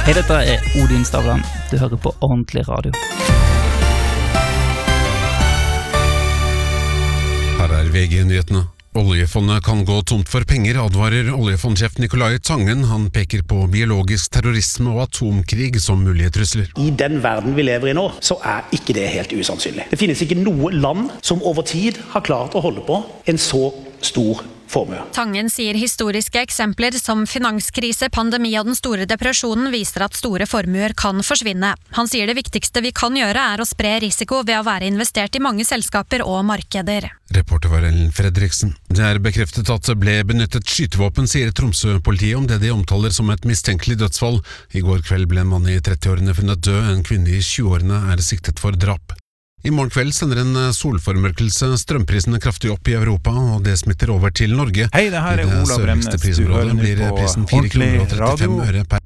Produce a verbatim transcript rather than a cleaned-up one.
Hei, dette er Odin Stavland. Du hører på Ordentlig Radio. Her er V G-nyhetene. Oljefondet kan gå tomt for penger, advarer oljefondsjef Nicolai Tangen. Han peker på biologisk terrorisme og atomkrig som mulige trusler. I den verden vi lever i nå, så er ikke det helt usannsynlig. Det finnes ikke noe land som over tid har klart å holde på en så stor formue. Tangen sier historiske eksempler som finanskrise, pandemi og den store depresjonen viser at store formuer kan forsvinne. Han sier det viktigste vi kan gjøre er å spre risiko ved å være investert i mange selskaper og markeder. Reporter var Ellen Fredriksen. Det er bekreftet at det ble benyttet skytevåpen, sier Tromsø-politiet om det de omtaler som et mistenkelig dødsfall. I går kveld ble en mann i trettiårene funnet død, en kvinne i tjueårene er siktet for drap. I morgen kveld sender en solformørkelse strømprisene kraftig opp i Europa, og det smitter over til Norge. Hei, det her er Ola Bremnes. I det sørligste prisområdet blir prisen fire kroner og trettifem øre per